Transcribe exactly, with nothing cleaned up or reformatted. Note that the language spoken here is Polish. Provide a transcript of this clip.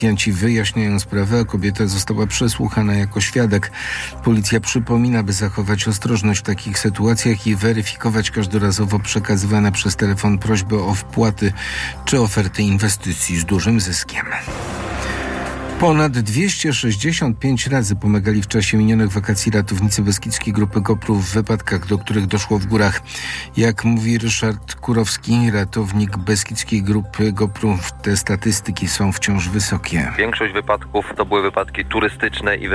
Policjanci wyjaśniają sprawę, a kobieta została przesłuchana jako świadek. Policja przypomina, by zachować ostrożność w takich sytuacjach i weryfikować każdorazowo przekazywane przez telefon prośby o wpłaty czy oferty inwestycji z dużym zyskiem. Ponad dwieście sześćdziesiąt pięć razy pomagali w czasie minionych wakacji ratownicy Beskidzkiej Grupy GoPru w wypadkach, do których doszło w górach. Jak mówi Ryszard Kurowski, ratownik Beskidzkiej Grupy GoPru, te statystyki są wciąż wysokie. Większość wypadków to były wypadki turystyczne i